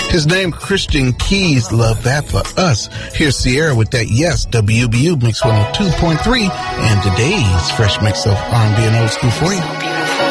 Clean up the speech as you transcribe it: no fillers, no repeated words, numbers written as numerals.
His name, Christian Keys, Love That For Us. Here's Sierra with that Yes, WBU Mix 102.3, and today's fresh mix of R&B and old school for you.